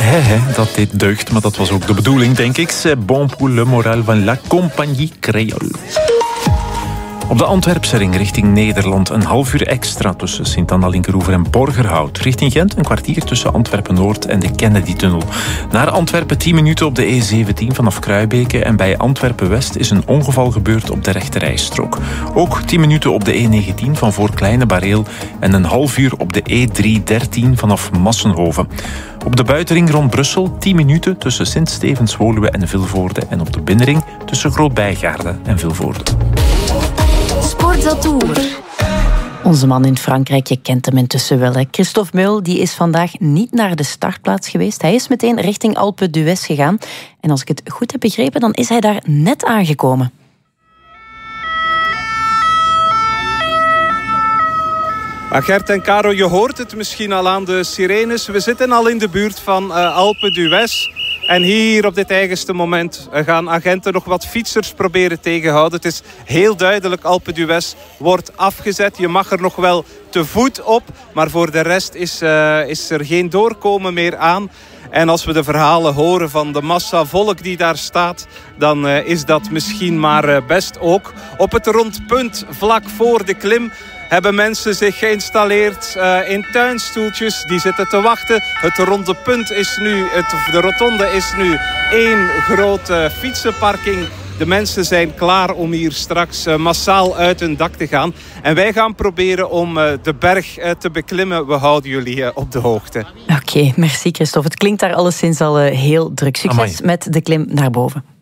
Dat deed deugd, maar dat was ook de bedoeling, denk ik. C'est bon pour le moral van la compagnie créole. Op de Antwerpse ring richting Nederland een half uur extra tussen Sint-Anna-Linkeroever en Borgerhout. Richting Gent een kwartier tussen Antwerpen-Noord en de Kennedy-tunnel. Naar Antwerpen 10 minuten op de E17 vanaf Kruibeke en bij Antwerpen-West is een ongeval gebeurd op de rechterrijstrook. Ook 10 minuten op de E19 van voor Kleine Bareel en een half uur op de E313 vanaf Massenhoven. Op de buitenring rond Brussel 10 minuten tussen Sint-Stevens-Woluwe en Vilvoorde en op de binnenring tussen Groot-Bijgaarde en Vilvoorde. Sportatour. Onze man in Frankrijk, je kent hem intussen wel. Hè? Christophe Meul die is vandaag niet naar de startplaats geweest. Hij is meteen richting Alpe d'Huez gegaan. En als ik het goed heb begrepen, dan is hij daar net aangekomen. Gert en Caro, je hoort het misschien al aan de sirenes. We zitten al in de buurt van Alpe d'Huez. En hier op dit eigenste moment gaan agenten nog wat fietsers proberen tegenhouden. Het is heel duidelijk, Alpe d'Huez wordt afgezet. Je mag er nog wel te voet op, maar voor de rest is er geen doorkomen meer aan. En als we de verhalen horen van de massa volk die daar staat, dan is dat misschien maar best ook. Op het rondpunt vlak voor de klim hebben mensen zich geïnstalleerd in tuinstoeltjes. Die zitten te wachten. Het ronde punt is nu, de rotonde is nu één grote fietsenparking. De mensen zijn klaar om hier straks massaal uit hun dak te gaan. En wij gaan proberen om de berg te beklimmen. We houden jullie op de hoogte. Oké, merci Christophe. Het klinkt daar alleszins al heel druk. Succes met de klim naar boven.